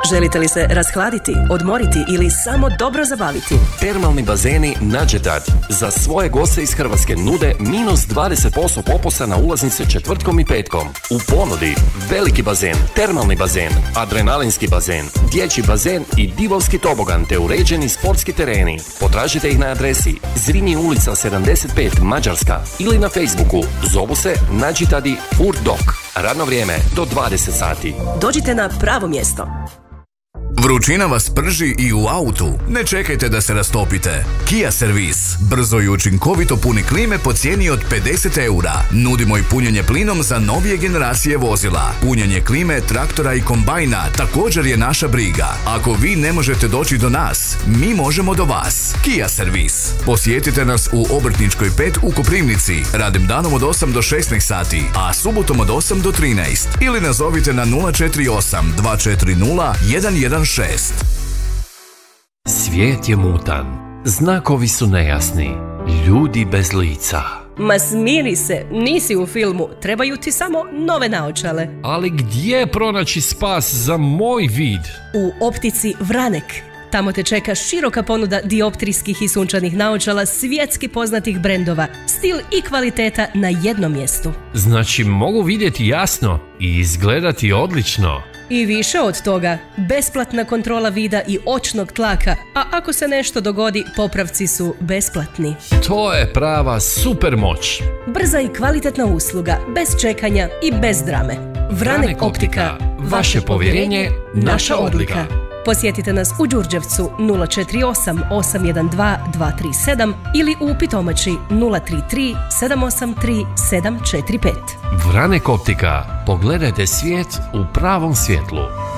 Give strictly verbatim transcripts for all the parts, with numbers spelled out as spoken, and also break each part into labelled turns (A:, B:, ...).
A: Želite li se rashladiti, odmoriti ili samo dobro zabaviti?
B: Termalni bazeni Nađedad za svoje goste iz Hrvatske nude minus dvadeset posto popusta na ulaznice četvrtkom i petkom. U ponudi veliki bazen, termalni bazen, adrenalinski bazen, dječji bazen i divovski tobogan te uređeni sportski tereni. Potražite ih na adresi Zrinji ulica sedamdeset pet Mađarska ili na Facebooku. Zovu se Nađitadi Furdok. Radno vrijeme do dvadeset sati.
A: Dođite na pravo mjesto.
C: Vrućina vas prži i u autu. Ne čekajte da se rastopite. Kia Servis. Brzo i učinkovito puni klime po cijeni od pedeset eura. Nudimo i punjenje plinom za novije generacije vozila. Punjenje klime, traktora i kombajna također je naša briga. Ako vi ne možete doći do nas, mi možemo do vas. Kia Servis. Posjetite nas u Obrtničkoj pet u Koprivnici. Radim danom od osam do šesnaest sati, a subotom od osam do trinaest. Ili nazovite na nula četiri osam dva četiri nula jedan jedan šest.
B: Svijet je mutan, znakovi su nejasni, ljudi bez lica.
A: Ma smiri se, nisi u filmu, trebaju ti samo nove naočale.
D: Ali gdje pronaći spas za moj vid?
A: U optici Vranek. Tamo te čeka široka ponuda dioptrijskih i sunčanih naočala svjetski poznatih brendova, stil i kvaliteta na jednom mjestu.
D: Znači mogu vidjeti jasno i izgledati odlično.
A: I više od toga, besplatna kontrola vida i očnog tlaka, a ako se nešto dogodi, popravci su besplatni.
D: To je prava super moć.
A: Brza i kvalitetna usluga, bez čekanja i bez drame. Vranek Optika, vaše povjerenje, naša odlika. Posjetite nas u Đurđevcu nula četiri osam osam jedan dva dva tri sedam ili u Pitomači nula tri tri sedam osam tri sedam četiri pet.
D: Vranek Optika. Pogledajte svijet u pravom svjetlu.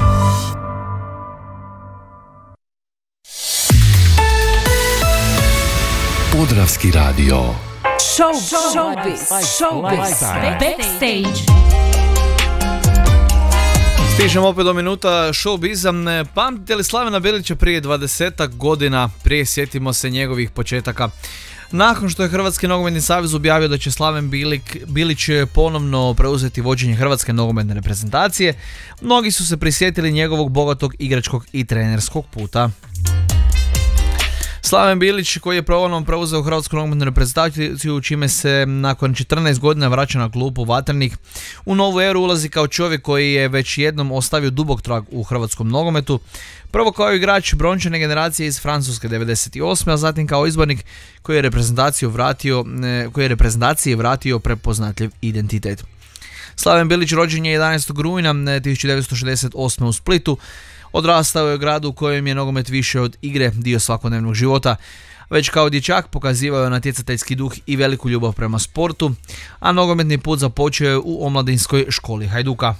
D: Podravski radio.
A: Show, showbiz, showbiz, backstage.
E: Stižemo opet do minuta showbiza. Pamtite li Slavena Bilića prije dvadesetak godina? Prije sjetimo se njegovih početaka. Nakon što je Hrvatski nogometni savez objavio da će Slaven Bilik, Bilić ponovno preuzeti vođenje Hrvatske nogometne reprezentacije, mnogi su se prisjetili njegovog bogatog igračkog i trenerskog puta. Slaven Bilić, koji je ponovno preuzeo Hrvatsku nogometnu reprezentaciju, čime se nakon četrnaest godina vraća na klupu Vatrenih, u novu eru ulazi kao čovjek koji je već jednom ostavio dubok trag u hrvatskom nogometu. Prvo kao igrač brončane generacije iz Francuske devedeset osme. a zatim kao izbornik koji je reprezentaciju vratio, koji je reprezentaciji vratio prepoznatljiv identitet. Slaven Bilić rođen je jedanaestog rujna tisuću devetsto šezdeset osme. u Splitu. Odrastao je u gradu u kojem je nogomet više od igre dio svakodnevnog života. Već kao dječak pokazivao je natjecateljski duh i veliku ljubav prema sportu, a nogometni put započeo je u omladinskoj školi Hajduka.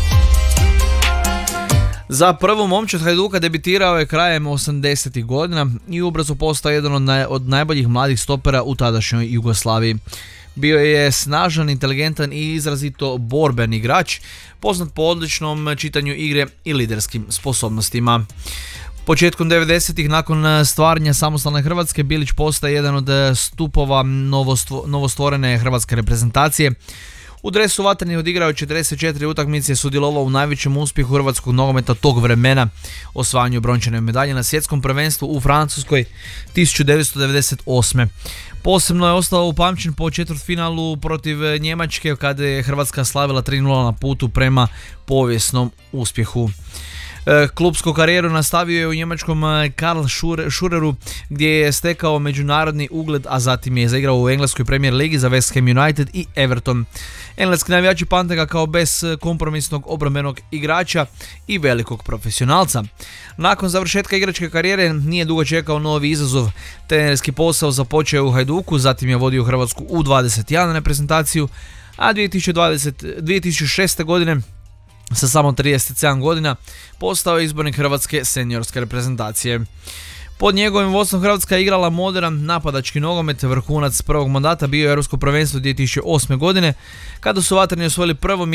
E: Za prvu momčad Hajduka debitirao je krajem osamdesetih godina i ubrzo postao jedan od, naj, od najboljih mladih stopera u tadašnjoj Jugoslaviji. Bio je snažan, inteligentan i izrazito borben igrač, poznat po odličnom čitanju igre i liderskim sposobnostima. Početkom devedesetih, nakon stvaranja samostalne Hrvatske, Bilić postaje jedan od stupova novostvo, novostvorene hrvatske reprezentacije. U dresu Vatrenih odigrao je četrdeset četiri utakmice i sudjelovao u najvećem uspjehu hrvatskog nogometa tog vremena, osvajanju brončane medalje na svjetskom prvenstvu u Francuskoj tisuću devetsto devedeset osme. Posebno je ostao upamćen po četvrtfinalu protiv Njemačke kada je Hrvatska slavila tri nula na putu prema povijesnom uspjehu. Klubsku karijeru nastavio je u njemačkom Karl Schureru gdje je stekao međunarodni ugled, a zatim je zaigrao u engleskoj Premier Ligi za West Ham United i Everton. Engleski navijači pamte ga kao beskompromisnog obrambenog igrača i velikog profesionalca. Nakon završetka igračke karijere nije dugo čekao novi izazov. Trenerski posao započeo u Hajduku, zatim je vodio Hrvatsku u dvadeset jedan reprezentaciju, a dvije tisuće šeste. godine sa samo trideset sedam godina postao je izbornik Hrvatske seniorske reprezentacije. Pod njegovim vodstvom Hrvatska je igrala moderan napadački nogomet. Vrhunac prvog mandata bio je Europsko prvenstvo dvije tisuće osme. godine kada su Vatreni osvojili prvo